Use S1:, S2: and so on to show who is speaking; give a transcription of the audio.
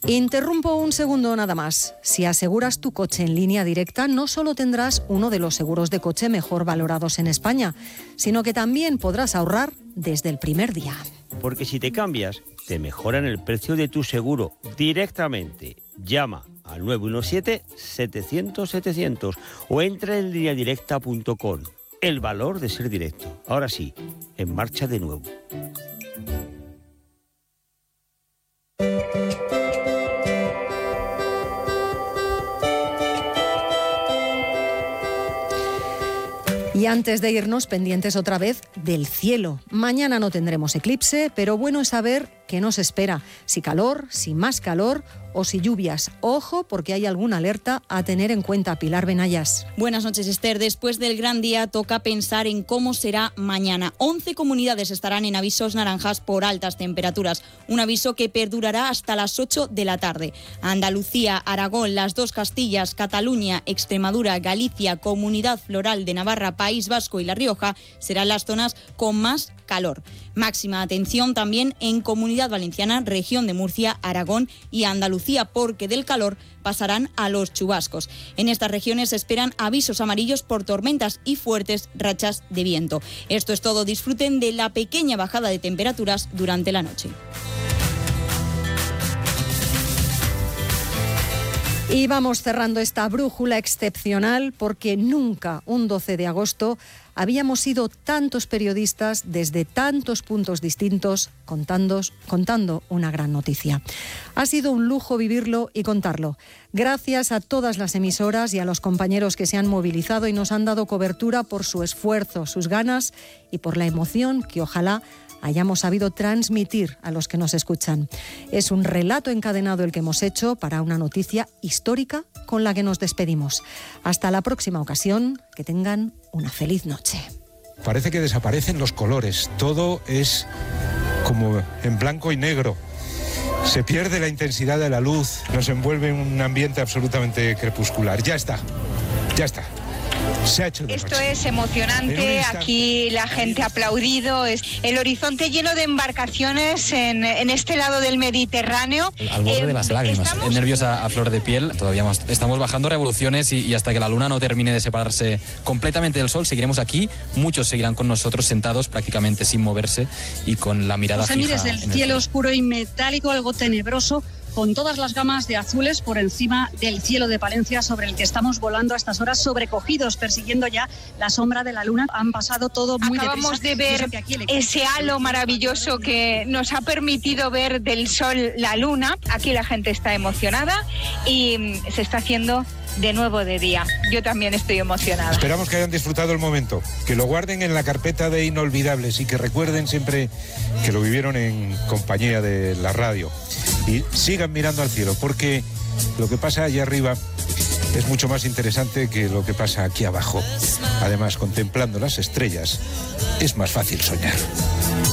S1: Interrumpo un segundo nada más. Si aseguras tu coche en Línea Directa, no solo tendrás uno de los seguros de coche mejor valorados en España, sino que también podrás ahorrar desde el primer día.
S2: Porque si te cambias, te mejoran el precio de tu seguro directamente. Llama al 917-700-700 o entra en lineadirecta.com. El valor de ser directo. Ahora sí, en marcha de nuevo.
S1: Y antes de irnos, pendientes otra vez del cielo. Mañana no tendremos eclipse, pero bueno es saber qué nos espera. Si calor, si más calor o si lluvias. Ojo, porque hay alguna alerta a tener en cuenta. Pilar Benayas.
S3: Buenas noches, Esther. Después del gran día toca pensar en cómo será mañana. 11 comunidades estarán en avisos naranjas por altas temperaturas. Un aviso que perdurará hasta las 8 de la tarde. Andalucía, Aragón, las dos Castillas, Cataluña, Extremadura, Galicia, Comunidad Foral de Navarra, País Vasco y La Rioja serán las zonas con más calor. Máxima atención también en Comunidad Valenciana, Región de Murcia, Aragón y Andalucía, porque del calor pasarán a los chubascos. En estas regiones se esperan avisos amarillos por tormentas y fuertes rachas de viento. Esto es todo. Disfruten de la pequeña bajada de temperaturas durante la noche.
S1: Y vamos cerrando esta brújula excepcional porque nunca un 12 de agosto habíamos sido tantos periodistas desde tantos puntos distintos contando una gran noticia. Ha sido un lujo vivirlo y contarlo. Gracias a todas las emisoras y a los compañeros que se han movilizado y nos han dado cobertura por su esfuerzo, sus ganas y por la emoción que ojalá hayamos sabido transmitir a los que nos escuchan. Es un relato encadenado el que hemos hecho para una noticia histórica con la que nos despedimos. Hasta la próxima ocasión, que tengan una feliz noche.
S4: Parece que desaparecen los colores, todo es como en blanco y negro. Se pierde la intensidad de la luz, nos envuelve en un ambiente absolutamente crepuscular. Ya está. Se ha hecho de
S5: Esto
S4: noche.
S5: es emocionante, aquí la gente ha aplaudido, es el horizonte lleno de embarcaciones en este lado del Mediterráneo.
S6: Al borde de las lágrimas, nervios a flor de piel, todavía más. Estamos bajando revoluciones y hasta que la luna no termine de separarse completamente del sol, seguiremos aquí, muchos seguirán con nosotros sentados prácticamente sin moverse y con la mirada fija.
S7: Mires el cielo oscuro y metálico, algo tenebroso, con todas las gamas de azules por encima del cielo de Palencia sobre el que estamos volando a estas horas, sobrecogidos, persiguiendo ya la sombra de la luna. Han pasado todo muy deprisa.
S5: Acabamos de ver ese halo maravilloso que nos ha permitido ver del sol la luna. Aquí la gente está emocionada y se está haciendo de nuevo de día. Yo también estoy emocionada.
S4: Esperamos que hayan disfrutado el momento, que lo guarden en la carpeta de inolvidables y que recuerden siempre que lo vivieron en compañía de la radio. Y sigan mirando al cielo, porque lo que pasa allá arriba es mucho más interesante que lo que pasa aquí abajo. Además, contemplando las estrellas, es más fácil soñar.